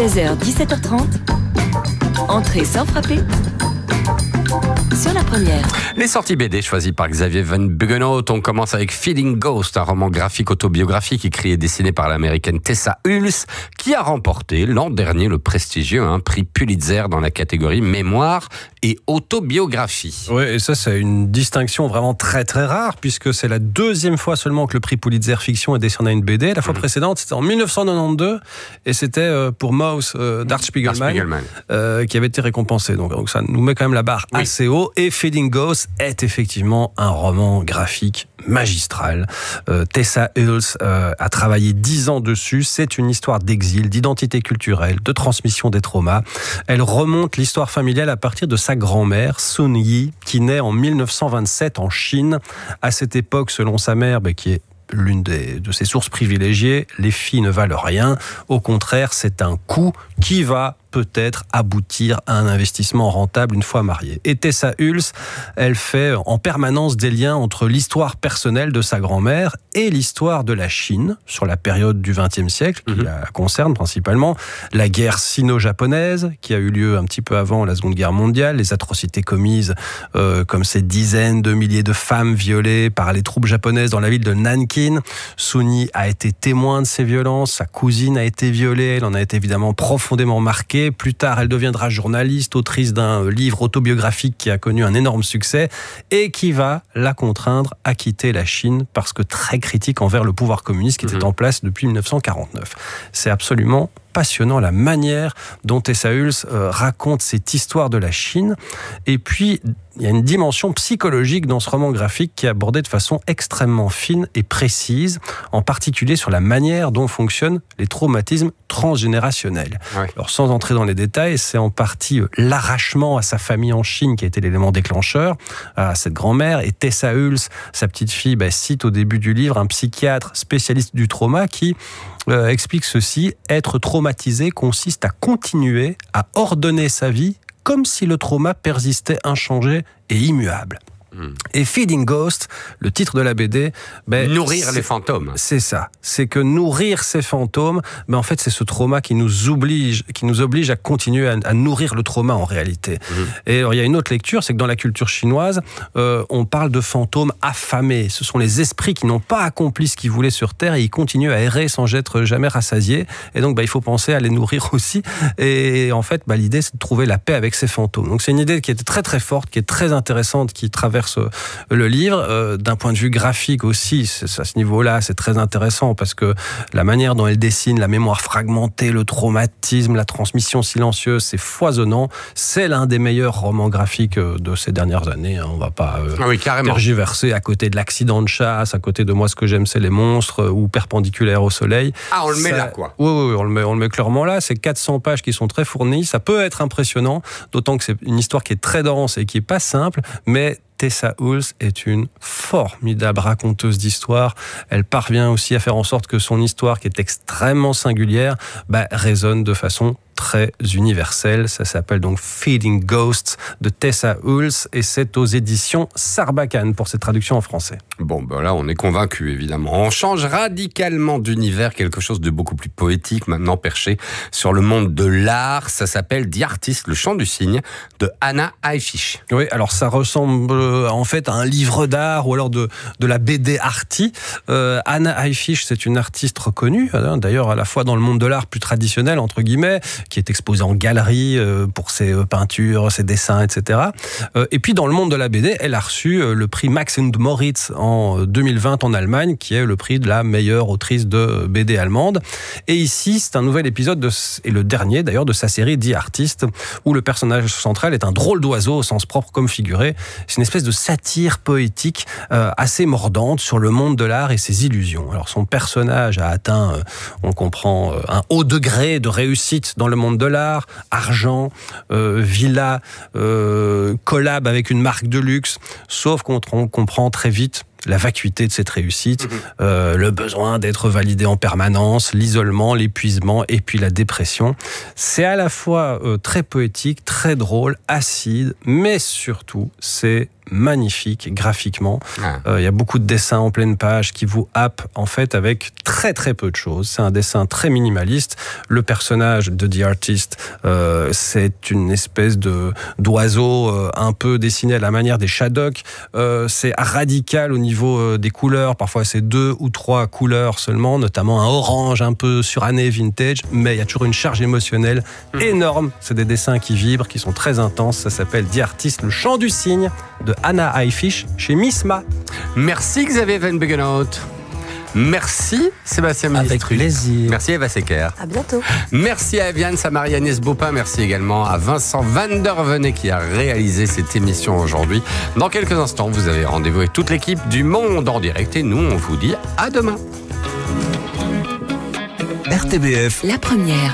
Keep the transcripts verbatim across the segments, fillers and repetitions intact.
seize heures dix-sept heures trente, entrée sans frapper sur la première. Les sorties B D choisies par Xavier Van Buggenhout. On commence avec Feeding Ghost, un roman graphique autobiographique écrit et dessiné par l'américaine Tessa Hulse, qui a remporté l'an dernier le prestigieux hein, prix Pulitzer dans la catégorie mémoire et autobiographie. Oui, et ça, c'est une distinction vraiment très très rare, puisque c'est la deuxième fois seulement que le prix Pulitzer Fiction est décerné à une B D. La fois mmh. précédente, c'était en dix-neuf cent quatre-vingt-douze, et c'était pour Mouse euh, d'Art Spiegelman, Spiegelman. Euh, qui avait été récompensé. Donc, donc ça nous met quand même la barre oui. assez haut. Et Feeding Ghost est effectivement un roman graphique magistral. Euh, Tessa Hulse euh, a travaillé dix ans dessus. C'est une histoire d'exil, d'identité culturelle, de transmission des traumas. Elle remonte l'histoire familiale à partir de sa grand-mère, Sun Yi, qui naît en mille neuf cent vingt-sept en Chine. À cette époque, selon sa mère, bah, qui est l'une des, de ses sources privilégiées, les filles ne valent rien. Au contraire, c'est un coup qui va peut-être aboutir à un investissement rentable une fois mariée. Et Tessa Hulse, elle fait en permanence des liens entre l'histoire personnelle de sa grand-mère et l'histoire de la Chine sur la période du vingtième siècle, qui mmh. la concerne principalement, la guerre sino-japonaise, qui a eu lieu un petit peu avant la Seconde Guerre mondiale, les atrocités commises euh, comme ces dizaines de milliers de femmes violées par les troupes japonaises dans la ville de Nankin. Sun Yi a été témoin de ces violences, sa cousine a été violée, elle en a été évidemment profondément marquée. Plus tard, elle deviendra journaliste, autrice d'un livre autobiographique qui a connu un énorme succès et qui va la contraindre à quitter la Chine parce que très critique envers le pouvoir communiste qui mmh. était en place depuis mille neuf cent quarante-neuf. C'est absolument passionnant la manière dont Tessa Hulse euh, raconte cette histoire de la Chine. Et puis, il y a une dimension psychologique dans ce roman graphique qui est abordée de façon extrêmement fine et précise, en particulier sur la manière dont fonctionnent les traumatismes transgénérationnels. Ouais. Alors, sans entrer dans les détails, c'est en partie euh, l'arrachement à sa famille en Chine qui a été l'élément déclencheur, à cette grand-mère. Et Tessa Hulse, sa petite fille, bah, cite au début du livre un psychiatre spécialiste du trauma qui euh, explique ceci: être traumatisé consiste à continuer à ordonner sa vie comme si le trauma persistait inchangé et immuable. Mmh. Et Feeding Ghost, le titre de la B D, ben, nourrir les fantômes. C'est ça. C'est que nourrir ces fantômes, ben, en fait, c'est ce trauma qui nous oblige, qui nous oblige à continuer à, à nourrir le trauma en réalité. Mmh. Et alors, il y a une autre lecture, c'est que dans la culture chinoise, euh, on parle de fantômes affamés. Ce sont les esprits qui n'ont pas accompli ce qu'ils voulaient sur Terre et ils continuent à errer sans être jamais rassasiés. Et donc, ben, il faut penser à les nourrir aussi. Et en fait, ben, l'idée, c'est de trouver la paix avec ces fantômes. Donc, c'est une idée qui était très très forte, qui est très intéressante, qui traverse le livre. Euh, d'un point de vue graphique aussi, c'est, à ce niveau-là, c'est très intéressant parce que la manière dont elle dessine la mémoire fragmentée, le traumatisme, la transmission silencieuse, c'est foisonnant. C'est l'un des meilleurs romans graphiques de ces dernières années. Hein. On va pas euh, ah oui, carrément. tergiverser à côté de l'accident de chasse, à côté de Moi, ce que j'aime, c'est les monstres ou Perpendiculaire au soleil. Ah, on le Ça, met là, quoi. Oui, oui, oui, on le met, on le met clairement là. C'est quatre cents pages qui sont très fournies. Ça peut être impressionnant, d'autant que c'est une histoire qui est très dense et qui est pas simple, mais Tessa Hulse est une formidable raconteuse d'histoire. Elle parvient aussi à faire en sorte que son histoire, qui est extrêmement singulière, bah, résonne de façon très universelle. Ça s'appelle donc Feeding Ghosts de Tessa Hulse et c'est aux éditions Sarbacane pour cette traduction en français. Bon, ben là, on est convaincu, évidemment. On change radicalement d'univers, quelque chose de beaucoup plus poétique, maintenant perché sur le monde de l'art. Ça s'appelle The Artist, le chant du cygne, de Hannah Hayfish. Oui, alors ça ressemble en fait à un livre d'art ou alors de, de la B D arty. Euh, Hannah Hayfish, c'est une artiste reconnue, hein, d'ailleurs à la fois dans le monde de l'art plus traditionnel, entre guillemets, qui est exposée en galerie euh, pour ses euh, peintures, ses dessins, et cetera. Euh, et puis dans le monde de la B D, elle a reçu euh, le prix Max und Moritz en deux mille vingt en Allemagne, qui est le prix de la meilleure autrice de B D allemande. Et ici, c'est un nouvel épisode, de, et le dernier d'ailleurs, de sa série The Artist, où le personnage central est un drôle d'oiseau au sens propre comme figuré. C'est une espèce de satire poétique euh, assez mordante sur le monde de l'art et ses illusions. Alors son personnage a atteint, euh, on comprend, euh, un haut degré de réussite dans le monde de l'art, argent, euh, villa, euh, collab avec une marque de luxe, sauf qu'on comprend très vite la vacuité de cette réussite, mmh. euh, le besoin d'être validé en permanence, l'isolement, l'épuisement et puis la dépression. C'est à la fois euh, très poétique, très drôle, acide, mais surtout c'est magnifique graphiquement. Ah. Euh, il y a beaucoup de dessins en pleine page qui vous happent en fait avec très très peu de choses. C'est un dessin très minimaliste. Le personnage de The Artist, euh, c'est une espèce de d'oiseau euh, un peu dessiné à la manière des Shadok. Euh, c'est radical au niveau euh, des couleurs. Parfois c'est deux ou trois couleurs seulement, notamment un orange un peu suranné vintage, mais il y a toujours une charge émotionnelle mmh. énorme. C'est des dessins qui vibrent, qui sont très intenses. Ça s'appelle The Artist, le chant du cygne de Anna Highfish chez Misma. Merci Xavier Van Buggenhout. Merci Sébastien Avec Ministru. plaisir. Merci Eva Secker. À bientôt. Merci à Eviane Samarianes Baupin. Merci également à Vincent Van der Venet qui a réalisé cette émission aujourd'hui. Dans quelques instants, vous avez rendez-vous avec toute l'équipe du Monde en direct et nous, on vous dit à demain. R T B F. La première.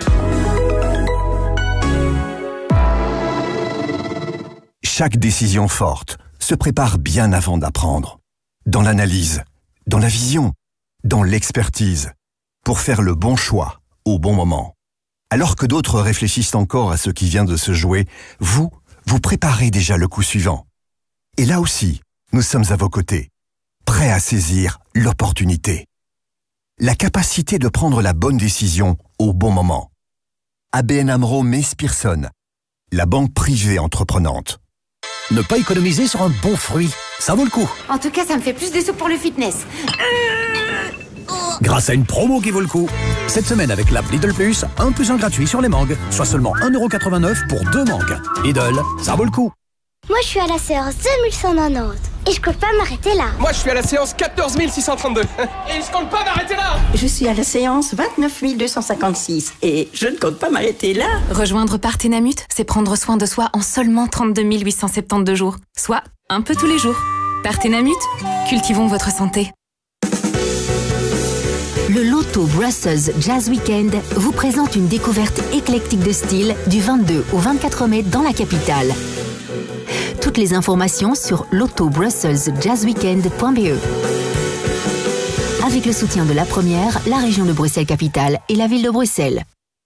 Chaque décision forte se prépare bien avant d'apprendre. Dans l'analyse, dans la vision, dans l'expertise, pour faire le bon choix au bon moment. Alors que d'autres réfléchissent encore à ce qui vient de se jouer, vous, vous préparez déjà le coup suivant. Et là aussi, nous sommes à vos côtés, prêts à saisir l'opportunité. La capacité de prendre la bonne décision au bon moment. A B N AMRO Mees Pierson, la banque privée entreprenante. Ne pas économiser sur un bon fruit, ça vaut le coup. En tout cas, ça me fait plus de sous pour le fitness. Grâce à une promo qui vaut le coup. Cette semaine avec l'app Lidl Plus, un plus un gratuit sur les mangues, soit seulement un euro quatre-vingt-neuf pour deux mangues. Lidl, ça vaut le coup. Moi, je suis à la séance deux mille cent quatre-vingt-dix et je compte pas m'arrêter là. Moi, je suis à la séance quatorze mille six cent trente-deux et je compte pas m'arrêter là. Je suis à la séance vingt-neuf mille deux cent cinquante-six et je ne compte pas m'arrêter là. Rejoindre Partenamut, c'est prendre soin de soi en seulement trente-deux mille huit cent soixante-douze jours, soit un peu tous les jours. Partenamut, cultivons votre santé. Le Loto Brussels Jazz Weekend vous présente une découverte éclectique de style du vingt-deux au vingt-quatre mai dans la capitale. Toutes les informations sur loto brussels jazz weekend point b e. Avec le soutien de la Première, la région de Bruxelles-Capitale et la ville de Bruxelles.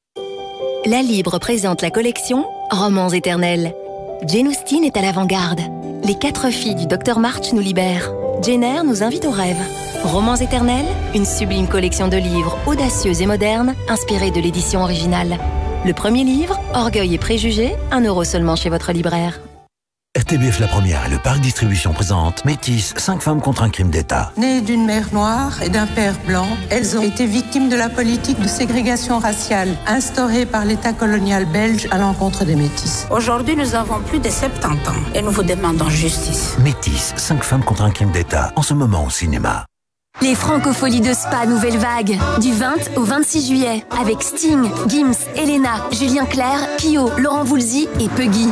La Libre présente la collection Romans éternels. Jane Austen est à l'avant-garde. Les quatre filles du docteur March nous libèrent. Jane Eyre nous invite au rêve. Romans éternels, une sublime collection de livres audacieux et modernes, inspirés de l'édition originale. Le premier livre, Orgueil et préjugés, un euro seulement chez votre libraire. R T B F La Première et le Parc Distribution présente Métis, cinq femmes contre un crime d'État. Nées d'une mère noire et d'un père blanc, elles ont été victimes de la politique de ségrégation raciale instaurée par l'État colonial belge à l'encontre des métis. Aujourd'hui, nous avons plus de soixante-dix ans et nous vous demandons justice. Métis, cinq femmes contre un crime d'État, en ce moment au cinéma. Les Francopholies de Spa Nouvelle Vague, du vingt au vingt-six juillet, avec Sting, Gims, Elena, Julien Clerc, Pio, Laurent Voulzy et Puggy.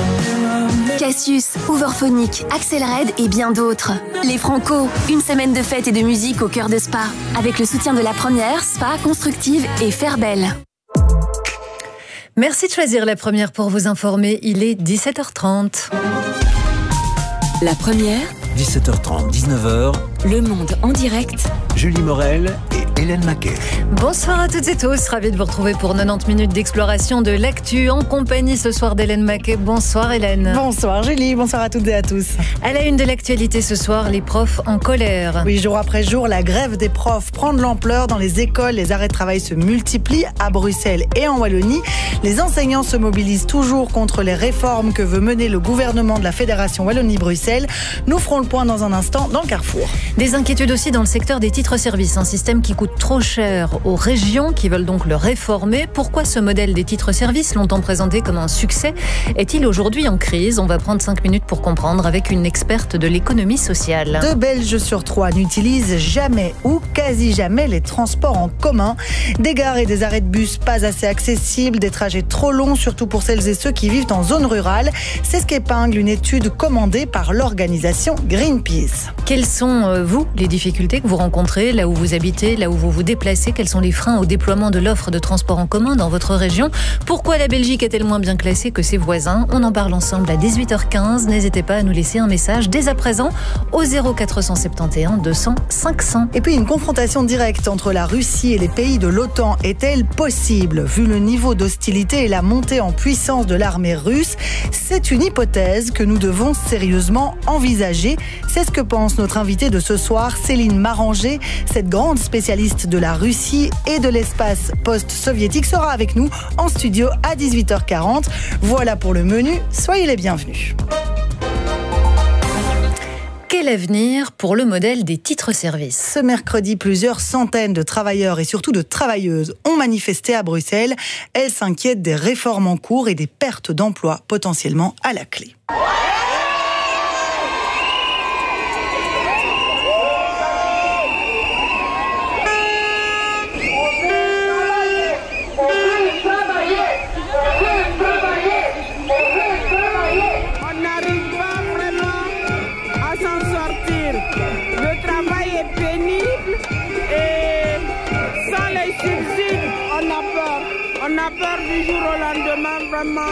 Cassius, Overphonic, Axel Red et bien d'autres. Les Franco, une semaine de fête et de musique au cœur de Spa, avec le soutien de la Première, Spa, Constructive et Faire Belle. Merci de choisir la Première pour vous informer. Il est dix-sept heures trente. La Première, dix-sept heures trente, dix-neuf heures. Le Monde en direct. Julie Morel et Hélène Maquet. Bonsoir à toutes et tous, ravi de vous retrouver pour quatre-vingt-dix minutes d'exploration de l'actu en compagnie ce soir d'Hélène Maquet. Bonsoir Hélène. Bonsoir Julie, bonsoir à toutes et à tous. À la une de l'actualité ce soir, les profs en colère. Oui, jour après jour, la grève des profs prend de l'ampleur dans les écoles. Les arrêts de travail se multiplient à Bruxelles et en Wallonie. Les enseignants se mobilisent toujours contre les réformes que veut mener le gouvernement de la Fédération Wallonie-Bruxelles. Nous ferons le point dans un instant dans le Carrefour. Des inquiétudes aussi dans le secteur des titres-services, un système qui coûte trop cher aux régions qui veulent donc le réformer. Pourquoi ce modèle des titres-services, longtemps présenté comme un succès, est-il aujourd'hui en crise? On va prendre cinq minutes pour comprendre avec une experte de l'économie sociale. Deux Belges sur trois n'utilisent jamais ou quasi jamais les transports en commun. Des gares et des arrêts de bus pas assez accessibles, des trajets trop longs, surtout pour celles et ceux qui vivent en zone rurale. C'est ce qu'épingle une étude commandée par l'organisation Greenpeace. Quelles sont, euh, vous, les difficultés que vous rencontrez là où vous habitez, là où vous vous déplacez? Quels sont les freins au déploiement de l'offre de transport en commun dans votre région? Pourquoi la Belgique est-elle moins bien classée que ses voisins? On en parle ensemble à dix-huit heures quinze. N'hésitez pas à nous laisser un message dès à présent au zéro quatre cent soixante et onze deux cents cinq cents. Et puis une confrontation directe entre la Russie et les pays de l'OTAN est-elle possible? Vu le niveau d'hostilité et la montée en puissance de l'armée russe, c'est une hypothèse que nous devons sérieusement envisager. C'est ce que pense notre invitée de ce soir, Céline Maranger. Cette grande spécialiste de la Russie et de l'espace post-soviétique sera avec nous en studio à dix-huit heures quarante. Voilà pour le menu, soyez les bienvenus. Quel avenir pour le modèle des titres-services? Ce mercredi, plusieurs centaines de travailleurs et surtout de travailleuses ont manifesté à Bruxelles. Elles s'inquiètent des réformes en cours et des pertes d'emplois potentiellement à la clé. Du jour au lendemain, vraiment,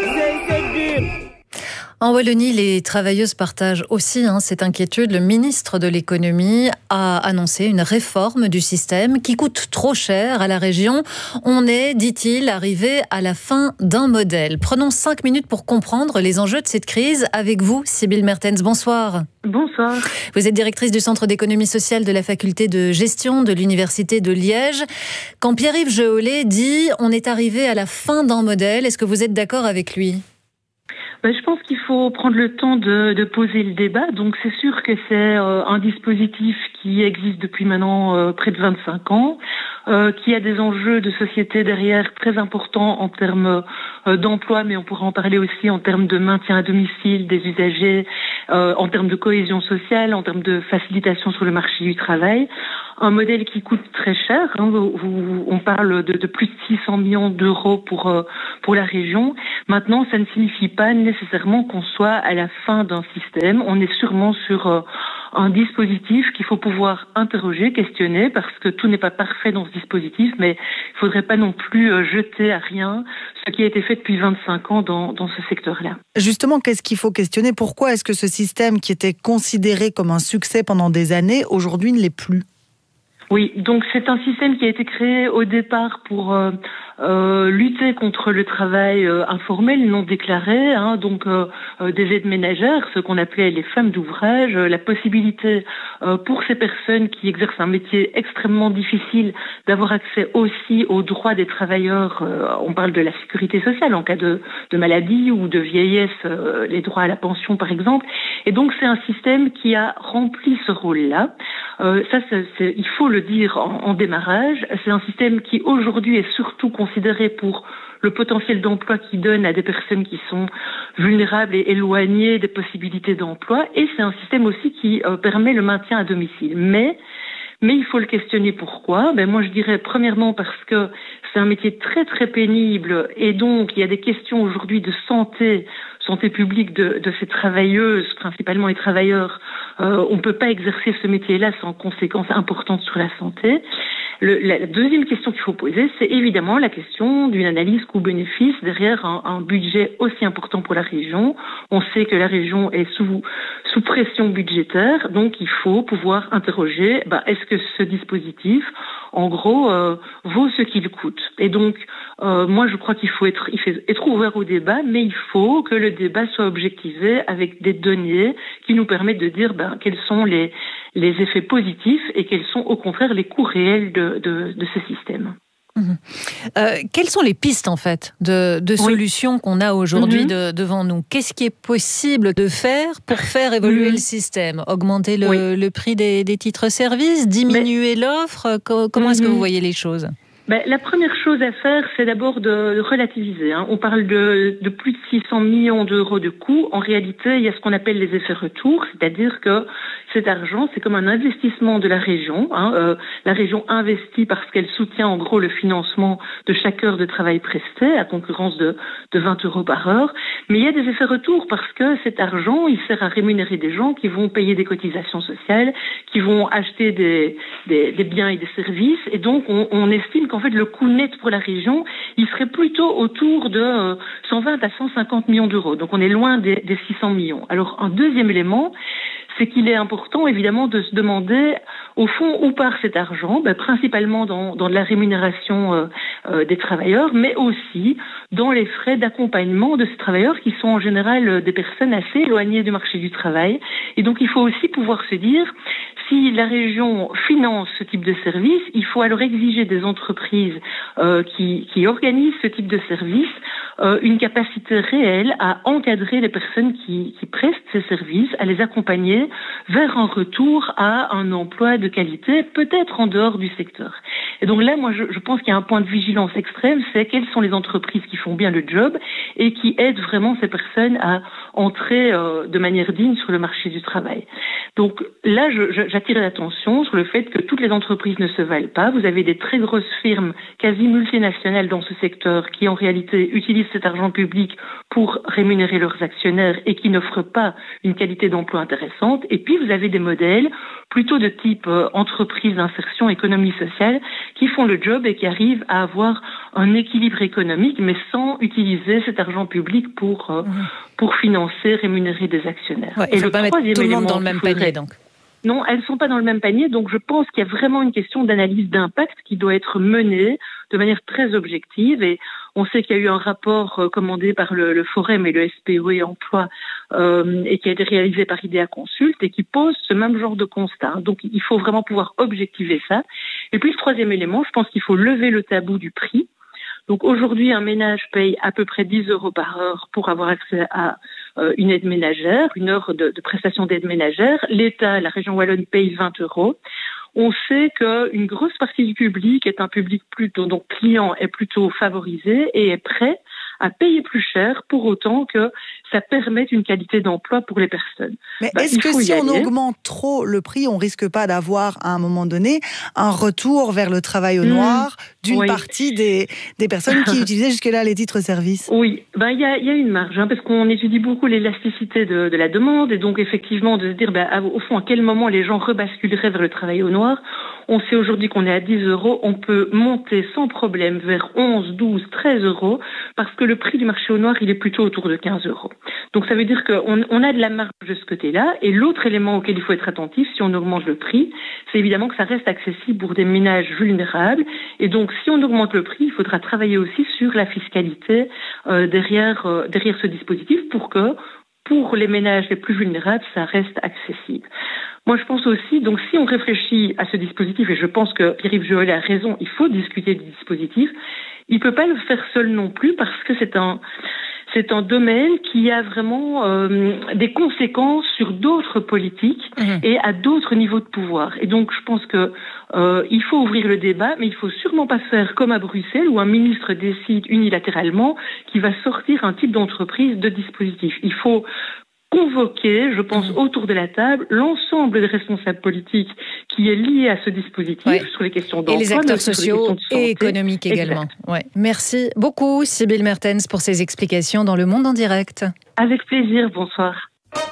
c'est dur. En Wallonie, les travailleuses partagent aussi hein, cette inquiétude. Le ministre de l'économie a annoncé une réforme du système qui coûte trop cher à la région. On est, dit-il, arrivé à la fin d'un modèle. Prenons cinq minutes pour comprendre les enjeux de cette crise avec vous, Sybille Mertens. Bonsoir. Bonsoir. Vous êtes directrice du Centre d'économie sociale de la faculté de gestion de l'Université de Liège. Quand Pierre-Yves Gehollet dit « on est arrivé à la fin d'un modèle », est-ce que vous êtes d'accord avec lui ? Ben, je pense qu'il faut prendre le temps de, de poser le débat. Donc c'est sûr que c'est euh, un dispositif qui existe depuis maintenant euh, près de vingt-cinq ans, euh, qui a des enjeux de société derrière très importants en termes euh, d'emploi, mais on pourra en parler aussi en termes de maintien à domicile des usagers, euh, en termes de cohésion sociale, en termes de facilitation sur le marché du travail. Un modèle qui coûte très cher. Hein, vous, vous, on parle de, de plus de six cents millions d'euros pour euh, pour la région. Maintenant, ça ne signifie pas nécessairement qu'on soit à la fin d'un système. On est sûrement sur euh, un dispositif qu'il faut pouvoir interroger, questionner, parce que tout n'est pas parfait dans ce dispositif, mais il faudrait pas non plus euh, jeter à rien ce qui a été fait depuis vingt-cinq ans dans, dans ce secteur-là. Justement, qu'est-ce qu'il faut questionner? Pourquoi est-ce que ce système qui était considéré comme un succès pendant des années, aujourd'hui ne l'est plus? Oui, donc c'est un système qui a été créé au départ pour euh, euh, lutter contre le travail euh, informel, non déclaré, hein, donc euh, euh, des aides ménagères, ce qu'on appelait les femmes d'ouvrage, euh, la possibilité euh, pour ces personnes qui exercent un métier extrêmement difficile d'avoir accès aussi aux droits des travailleurs. Euh, on parle de la sécurité sociale en cas de, de maladie ou de vieillesse, euh, les droits à la pension par exemple. Et donc c'est un système qui a rempli ce rôle-là. Euh, ça, c'est, c'est, il faut le dire en, en démarrage. C'est un système qui aujourd'hui est surtout considéré pour le potentiel d'emploi qu'il donne à des personnes qui sont vulnérables et éloignées des possibilités d'emploi. Et c'est un système aussi qui euh, permet le maintien à domicile. Mais Mais il faut le questionner. Pourquoi? Ben moi je dirais premièrement parce que c'est un métier très très pénible et donc il y a des questions aujourd'hui de santé, santé publique de, de ces travailleuses, principalement les travailleurs. Euh, on ne peut pas exercer ce métier-là sans conséquences importantes sur la santé. Le, la deuxième question qu'il faut poser, c'est évidemment la question d'une analyse coût-bénéfice derrière un, un budget aussi important pour la région. On sait que la région est sous, sous pression budgétaire, donc il faut pouvoir interroger, bah, est-ce que ce dispositif, en gros, euh, vaut ce qu'il coûte? Et donc, euh, moi je crois qu'il faut être, il faut être ouvert au débat, mais il faut que le débat soit objectivé avec des données qui nous permettent de dire ben, quels sont les, les effets positifs et quels sont au contraire les coûts réels de, de, de ce système. Mmh. Euh, quelles sont les pistes en fait de, de solutions oui. qu'on a aujourd'hui mmh. de, devant nous? Qu'est-ce qui est possible de faire pour faire évoluer mmh. le système? Augmenter le, oui. le prix des, des titres-services? Diminuer Mais... l'offre? Comment mmh. est-ce que vous voyez les choses? Ben, la première chose à faire, c'est d'abord de relativiser. Hein. On parle de, de plus de six cents millions d'euros de coûts. En réalité, il y a ce qu'on appelle les effets retours, c'est-à-dire que cet argent, c'est comme un investissement de la région. Hein. Euh, la région investit parce qu'elle soutient en gros le financement de chaque heure de travail presté, à concurrence de, de vingt euros par heure. Mais il y a des effets retours parce que cet argent, il sert à rémunérer des gens qui vont payer des cotisations sociales, qui vont acheter des, des, des biens et des services. Et donc, on, on estime qu'en fait, le coût net pour la région, il serait plutôt autour de euh, cent vingt à cent cinquante millions d'euros. Donc, on est loin des, des six cents millions. Alors, un deuxième élément, c'est qu'il est important, évidemment, de se demander, au fond, où part cet argent, ben, principalement dans, dans la rémunération euh, euh, des travailleurs, mais aussi dans les frais d'accompagnement de ces travailleurs qui sont en général euh, des personnes assez éloignées du marché du travail. Et donc, il faut aussi pouvoir se dire, si la région finance ce type de service, il faut alors exiger des entreprises euh, qui, qui organisent ce type de service euh, une capacité réelle à encadrer les personnes qui, qui prestent ces services, à les accompagner vers un retour à un emploi de qualité, peut-être en dehors du secteur. Et donc là, moi, je, je pense qu'il y a un point de vigilance extrême, c'est quelles sont les entreprises qui font bien le job et qui aident vraiment ces personnes à entrer euh, de manière digne sur le marché du travail. Donc là, je, je, j'attire l'attention sur le fait que toutes les entreprises ne se valent pas. Vous avez des très grosses firmes, quasi multinationales dans ce secteur, qui en réalité utilisent cet argent public pour rémunérer leurs actionnaires et qui n'offrent pas une qualité d'emploi intéressante. Et puis, vous avez des modèles plutôt de type euh, entreprise d'insertion, économie sociale, qui font le job et qui arrivent à avoir un équilibre économique, mais sans utiliser cet argent public pour euh, mmh. pour financer, rémunérer des actionnaires. Ouais, il ne faut pas mettre tout le monde dans le même panier, donc. Non, elles ne sont pas dans le même panier, donc je pense qu'il y a vraiment une question d'analyse d'impact qui doit être menée de manière très objective. Et on sait qu'il y a eu un rapport euh, commandé par le, le Forum et le S P O E Emploi euh, et qui a été réalisé par Idea Consult et qui pose ce même genre de constat. Donc il faut vraiment pouvoir objectiver ça. Et puis le troisième élément, je pense qu'il faut lever le tabou du prix. Donc aujourd'hui, un ménage paye à peu près dix euros par heure pour avoir accès à euh, une aide ménagère, une heure de, de prestation d'aide ménagère. L'État, la région wallonne, paye vingt euros. On sait qu'une grosse partie du public est un public plutôt, donc client est plutôt favorisé et est prêt à payer plus cher pour autant que ça permette une qualité d'emploi pour les personnes. Mais bah, est-ce que si on augmente trop le prix, on risque pas d'avoir à un moment donné un retour vers le travail au noir mmh, d'une oui. partie des, des personnes qui utilisaient jusque-là les titres-services? Oui, ben, y a, y a une marge, hein, parce qu'on étudie beaucoup l'élasticité de, de la demande et donc effectivement de se dire ben, au fond à quel moment les gens rebasculeraient vers le travail au noir. On sait aujourd'hui qu'on est à dix euros, on peut monter sans problème vers onze, douze, treize euros parce que le prix du marché au noir, il est plutôt autour de quinze euros. Donc ça veut dire qu'on on a de la marge de ce côté-là. Et l'autre élément auquel il faut être attentif, si on augmente le prix, c'est évidemment que ça reste accessible pour des ménages vulnérables. Et donc si on augmente le prix, il faudra travailler aussi sur la fiscalité euh, derrière, euh, derrière ce dispositif pour que pour les ménages les plus vulnérables, ça reste accessible. Moi, je pense aussi, donc si on réfléchit à ce dispositif, et je pense que Pierre-Yves Joël a raison, il faut discuter du dispositif, il ne peut pas le faire seul non plus parce que c'est un, c'est un domaine qui a vraiment euh, des conséquences sur d'autres politiques mmh. et à d'autres niveaux de pouvoir. Et donc, je pense que euh, il faut ouvrir le débat, mais il faut sûrement pas faire comme à Bruxelles où un ministre décide unilatéralement qu'il va sortir un type d'entreprise de dispositif. Il faut convoquer, je pense, mmh. autour de la table, l'ensemble des responsables politiques qui est lié à ce dispositif ouais. sur les questions d'emploi. Et les acteurs sociaux et économiques également. Ouais. Merci beaucoup, Sybille Mertens, pour ces explications dans Le Monde en direct. Avec plaisir, bonsoir.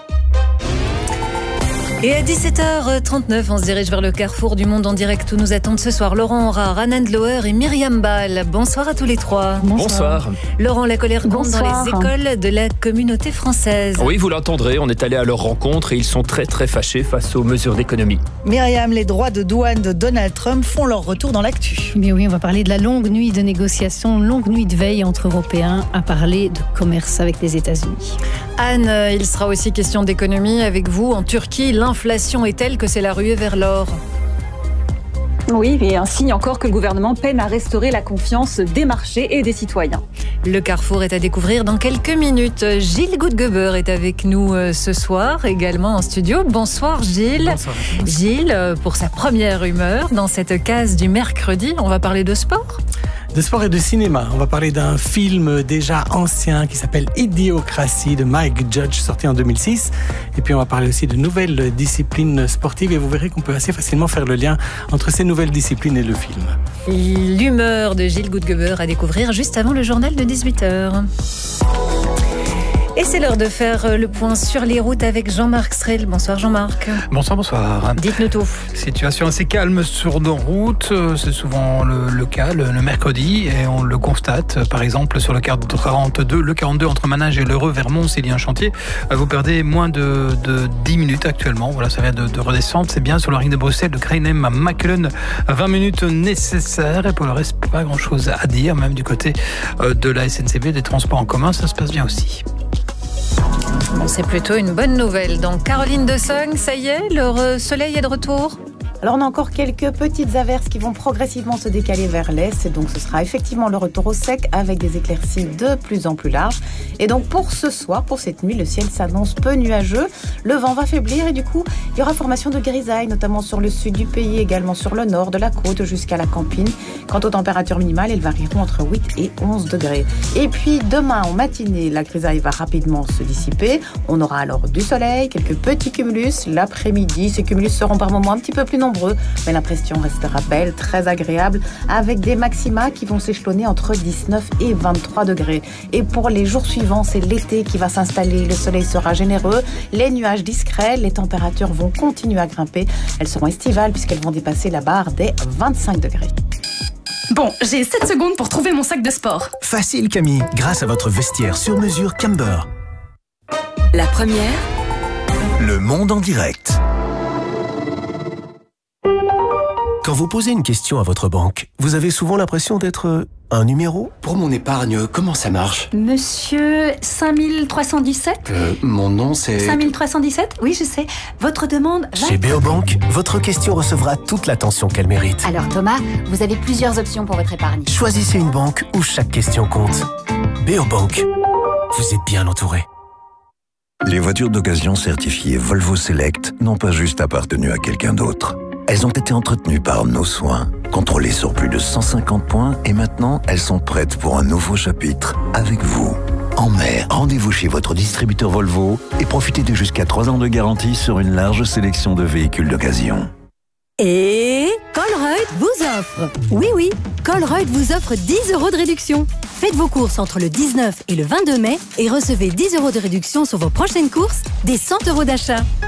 Et à dix-sept heures trente-neuf, on se dirige vers le carrefour du Monde en direct où nous attendent ce soir Laurent Aurard, Anand Loer et Myriam Ball. Bonsoir à tous les trois. Bonsoir. Bonsoir. Laurent, la colère gronde dans les écoles de la communauté française. Oui, vous l'entendrez, on est allé à leur rencontre et ils sont très très fâchés face aux mesures d'économie. Myriam, les droits de douane de Donald Trump font leur retour dans l'actu. Mais oui, on va parler de la longue nuit de négociations, longue nuit de veille entre Européens à parler de commerce avec les États-Unis. Anne, il sera aussi question d'économie avec vous. En Turquie, l'inflation est telle que c'est la ruée vers l'or. Oui, et un signe encore que le gouvernement peine à restaurer la confiance des marchés et des citoyens. Le Carrefour est à découvrir dans quelques minutes. Gilles Goudgeber est avec nous ce soir, également en studio. Bonsoir Gilles. Bonsoir. Gilles, pour sa première humeur, dans cette case du mercredi, on va parler de sport. De sport et de cinéma. On va parler d'un film déjà ancien qui s'appelle Idiocratie de Mike Judge, sorti en deux mille six. Et puis on va parler aussi de nouvelles disciplines sportives et vous verrez qu'on peut assez facilement faire le lien entre ces nouvelles disciplines et le film. L'humeur de Gilles Goudgeber à découvrir juste avant le journal de dix-huit heures. Et c'est l'heure de faire le point sur les routes avec Jean-Marc Strel. Bonsoir Jean-Marc. Bonsoir, bonsoir. Dites-nous tout. Situation assez calme sur nos routes, c'est souvent le, le cas le, le mercredi et on le constate. Par exemple sur le quarante-deux, le quarante-deux entre Manage et l'Heureux vers Mons, il y a un chantier. Vous perdez moins de, de dix minutes actuellement. Voilà, ça vient de, de redescendre. C'est bien sur la ligne de Bruxelles, de Krainem à Machelen, vingt minutes nécessaires. Et pour le reste, pas grand-chose à dire, même du côté de la S N C B, des transports en commun, ça se passe bien aussi. Bon, c'est plutôt une bonne nouvelle. Donc, Caroline de Sogne, ça y est, le soleil est de retour ? Alors on a encore quelques petites averses qui vont progressivement se décaler vers l'est et donc ce sera effectivement le retour au sec avec des éclaircies de plus en plus larges. Et donc pour ce soir, pour cette nuit, le ciel s'annonce peu nuageux, le vent va faiblir et du coup il y aura formation de grisailles notamment sur le sud du pays, également sur le nord de la côte jusqu'à la Campine. Quant aux températures minimales, elles varieront entre huit et onze degrés. Et puis demain en matinée, la grisaille va rapidement se dissiper. On aura alors du soleil, quelques petits cumulus. L'après-midi, ces cumulus seront par moments un petit peu plus nombreux. Mais l'impression restera belle, très agréable, avec des maxima qui vont s'échelonner entre dix-neuf et vingt-trois degrés. Et pour les jours suivants, c'est l'été qui va s'installer. Le soleil sera généreux, les nuages discrets, les températures vont continuer à grimper. Elles seront estivales puisqu'elles vont dépasser la barre des vingt-cinq degrés. Bon, j'ai sept secondes pour trouver mon sac de sport. Facile Camille, grâce à votre vestiaire sur mesure Camber. La première, Le Monde en direct. Quand vous posez une question à votre banque, vous avez souvent l'impression d'être un numéro ? Pour mon épargne, comment ça marche ? Monsieur cinq mille trois cent dix-sept ? Euh, mon nom c'est... cinq mille trois cent dix-sept ? Oui, je sais. Votre demande va... Chez Béobank, votre question recevra toute l'attention qu'elle mérite. Alors Thomas, vous avez plusieurs options pour votre épargne. Choisissez une banque où chaque question compte. Béobank, vous êtes bien entouré. Les voitures d'occasion certifiées Volvo Select n'ont pas juste appartenu à quelqu'un d'autre. Elles ont été entretenues par nos soins, contrôlées sur plus de cent cinquante points et maintenant elles sont prêtes pour un nouveau chapitre avec vous. En mer, rendez-vous chez votre distributeur Volvo et profitez de jusqu'à trois ans de garantie sur une large sélection de véhicules d'occasion. Et Colruyt vous offre. Oui, oui, Colruyt vous offre dix euros de réduction. Faites vos courses entre le dix-neuf et le vingt-deux mai et recevez dix euros de réduction sur vos prochaines courses, des cent euros d'achat.